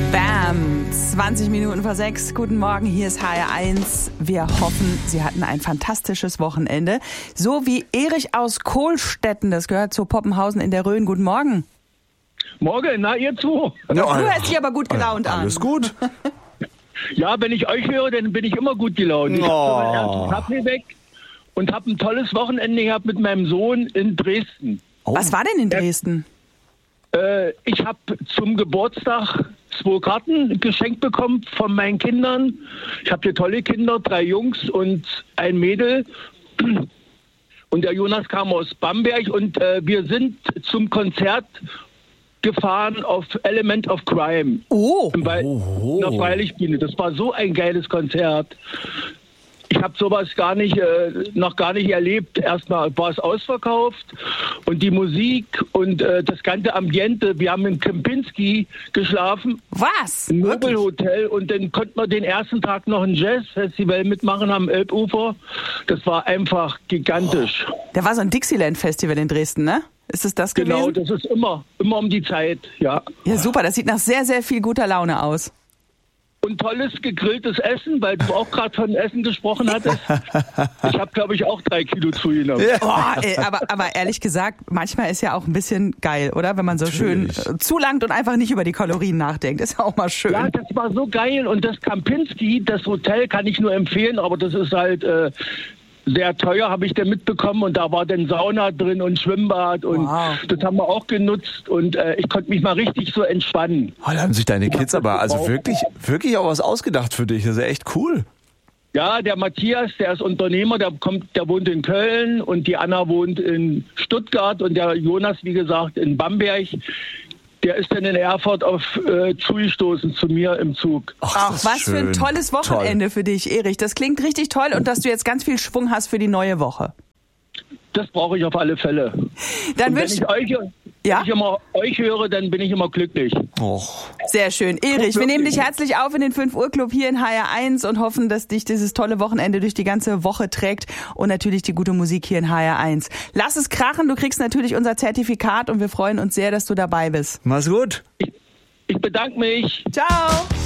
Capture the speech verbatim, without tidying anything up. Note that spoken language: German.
Bam, zwanzig Minuten vor sechs. Guten Morgen, hier ist H R eins. Wir hoffen, Sie hatten ein fantastisches Wochenende. So wie Erich aus Kohlstetten, das gehört zu Poppenhausen in der Rhön. Guten Morgen. Morgen, na ihr zu. Ja, du hörst dich aber gut gelaunt ja, an. Alles gut. Ja, wenn ich euch höre, dann bin ich immer gut gelaunt. Ich Oh. habe meinen ersten Kaffee weg und habe ein tolles Wochenende gehabt mit meinem Sohn in Dresden. Oh. Was war denn in Dresden? Äh, ich habe zum Geburtstag zwei Karten geschenkt bekommen von meinen Kindern. Ich habe hier tolle Kinder, drei Jungs und ein Mädel. Und der Jonas kam aus Bamberg und äh, wir sind zum Konzert gefahren auf Element of Crime. Oh. Im Wei- Oh. in der Freilichtbühne. Das war so ein geiles Konzert. Ich habe sowas gar nicht, äh, noch gar nicht erlebt. Erstmal war es ausverkauft und die Musik und äh, das ganze Ambiente. Wir haben im Kempinski geschlafen, Was? im Wirklich? Nobelhotel, und dann konnten wir den ersten Tag noch ein Jazzfestival mitmachen am Elbufer. Das war einfach gigantisch. Da war so ein Dixieland-Festival in Dresden, ne? Ist es das gewesen? Genau, das ist immer, immer um die Zeit, ja. Ja, super. Das sieht nach sehr, sehr viel guter Laune aus. Und tolles gegrilltes Essen, weil du auch gerade von Essen gesprochen hattest. Ich habe, glaube ich, auch drei Kilo zugenommen. Ja. Oh, ey, aber, aber ehrlich gesagt, manchmal ist ja auch ein bisschen geil, oder? Wenn man so Natürlich. schön äh, zulangt und einfach nicht über die Kalorien nachdenkt. Ist ja auch mal schön. Ja, das war so geil. Und das Kempinski, das Hotel, kann ich nur empfehlen, aber das ist halt äh, sehr teuer, habe ich dann mitbekommen. Und da war dann Sauna drin und Schwimmbad. Und Wow. das haben wir auch genutzt. Und äh, ich konnte mich mal richtig so entspannen. Oh, da haben sich deine Kids aber also Wow. wirklich, wirklich auch was ausgedacht für dich. Das ist ja echt cool. Ja, der Matthias, der ist Unternehmer, der kommt, der wohnt in Köln, und die Anna wohnt in Stuttgart, und der Jonas, wie gesagt, in Bamberg. Der ist dann in Erfurt auf äh, zugestoßen zu mir im Zug. Ach, Ach, das ist was für ein schön. tolles Wochenende für dich, Erich. Das klingt richtig toll, und dass du jetzt ganz viel Schwung hast für die neue Woche. Das brauche ich auf alle Fälle. Dann Und wenn wünsch ich euch, Ja? wenn ich immer euch höre, dann bin ich immer glücklich. Och. Sehr schön. Erich, wir nehmen dich herzlich auf in den fünf Uhr Club hier in H R eins und hoffen, dass dich dieses tolle Wochenende durch die ganze Woche trägt und natürlich die gute Musik hier in H R eins. Lass es krachen, du kriegst natürlich unser Zertifikat und wir freuen uns sehr, dass du dabei bist. Mach's gut. Ich, ich bedanke mich. Ciao!